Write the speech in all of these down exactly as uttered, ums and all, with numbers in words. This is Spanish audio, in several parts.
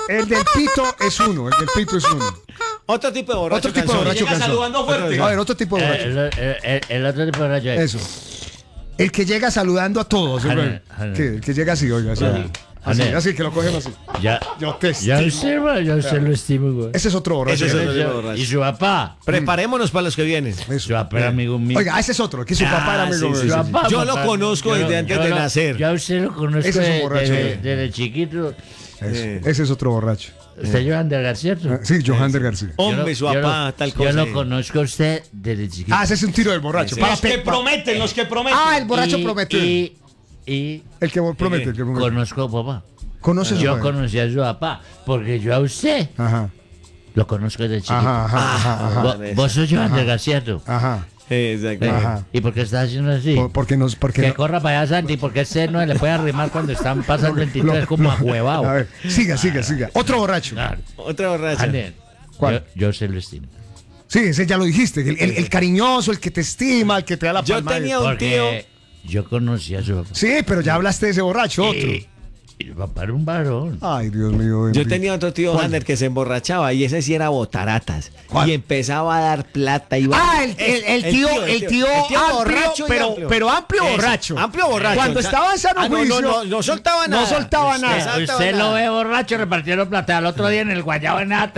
El del pito es uno, el del pito es uno. Otro tipo de borracho. Otro tipo de cansón. borracho Llega cansón. saludando fuerte. A ver, otro tipo de Eh, borracho. el, el- el- el otro tipo de borracho es. Eso. El que llega saludando a todos. Jale, ¿sí? jale. ¿Qué? El que llega así, oiga. Así, Jale. así, Jale. así, que lo cogen así. Ya, Yo te ya estimo. usted, güey, ya usted lo estimo, güey. Ese es otro borracho. Ese es ¿eh? otro tipo de borracho. Y su papá. Preparémonos para los que vienen. Eso. Su papá era amigo mío. Oiga, ese es otro, que su papá era Ah, amigo sí, sí, mío. sí. Papá, Yo lo papá, conozco yo desde lo- antes yo de lo- nacer. Ya usted lo conozco Ese es un de- borracho, desde, eh. desde chiquito. Eso, ese es otro borracho. Usted Johan de García. Ah, Sí, Johander García. Hombre, su papá, tal cosa. Yo lo conozco a usted desde chiquito. Ah, ese es un tiro del borracho. Sí. Para Los que pe- pa- prometen, los que prometen. Ah, el borracho Y- promete. Y, y El que promete, el que promete. conozco a papá. Conoce a su Yo padre. conocí a su papá. Porque yo a usted Ajá, lo conozco desde chiquito. ajá, ajá, ajá, ajá. Vos, vos sos Johan de García, tú. Ajá. Exacto. Ajá. ¿Y por qué estás haciendo así? Por- Porque nos, porque Que no- corra para allá, Santi, porque ese no le puede arrimar cuando están pasando el veintitrés lo- como lo- ahuevado. A ver, siga, siga, siga. Otro borracho. Claro. Otro borracho. Jale, ¿Cuál? Yo, yo se lo estimo. Sí, ese ya lo dijiste. El, el- el cariñoso, el que te estima, el que te da la Yo palmada. tenía un tío. Porque yo conocí a su papá. Sí, pero ya hablaste de ese borracho, otro. Y, y el papá era un varón. Ay, Dios mío. Yo Henry. tenía otro tío Hander que se emborrachaba y ese sí era botaratas. ¿Cuál? Y empezaba a dar plata. Y Ah, el, el- el tío, el tío, amplio, borracho y pero, amplio. pero amplio Eso, borracho. Amplio borracho. Cuando O sea, estaba en sano ah, no, juicio. no, no, no soltaba No nada. soltaba Usted- nada. Exacto, Usted nada. lo ve borracho repartiendo plata. Al otro día en el Guayabo en Nata.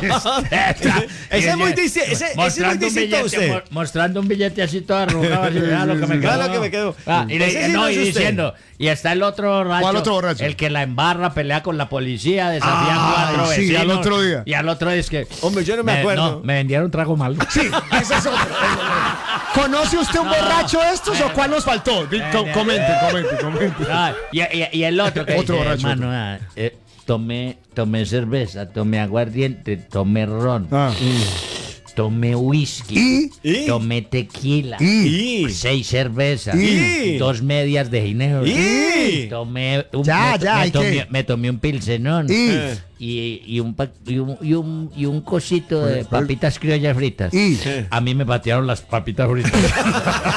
Ese es muy disti- ese- ese es muy mostrando un distinto a billete, usted. mo- mostrando un billete así todo arrugado. Así, vea lo que me sí, quedó. vea lo que me quedó. Ah, y le- Ese sí no, no es y usted. diciendo, y está el otro borracho. ¿Cuál otro borracho? El que la embarra, pelea con la policía, desafía Ay, a cuatro sí, vecinos. al otro día. Y al otro día es que. Hombre, yo no me acuerdo. me vendieron un trago malo. Sí, ese es otro. ¿Conoce usted un borracho de estos o cuál nos faltó? Di- co- Comente, comente, comente. Ah, y, y- y el otro que Otro dice, borracho, hermano, ah, eh, tomé, tomé cerveza, tomé aguardiente, tomé ron, Ah. tomé whisky, Y, Y- tomé tequila, y, Y- seis cervezas, Y- dos medias de ginebra, Y- tomé un, Ya, me, ya, me ¿y tomé, qué? me tomé un pilsenón y, Eh. y, y un, pa- y, un, y, un, y un cosito de Pues- papitas criollas fritas. y. A mí me patearon las papitas fritas.